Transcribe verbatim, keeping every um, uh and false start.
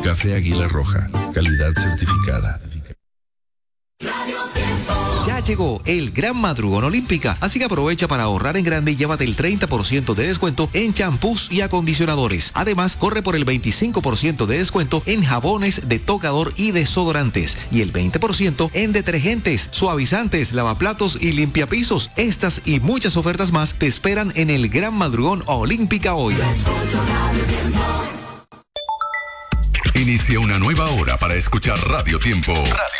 Café Águila Roja, calidad certificada. Ya llegó el Gran Madrugón Olímpica, así que aprovecha para ahorrar en grande y llévate el treinta por ciento de descuento en champús y acondicionadores. Además, corre por el veinticinco por ciento de descuento en jabones de tocador y desodorantes y el veinte por ciento en detergentes, suavizantes, lavaplatos y limpiapisos. Estas y muchas ofertas más te esperan en el Gran Madrugón Olímpica hoy. Inicia una nueva hora para escuchar Radio Tiempo. Radio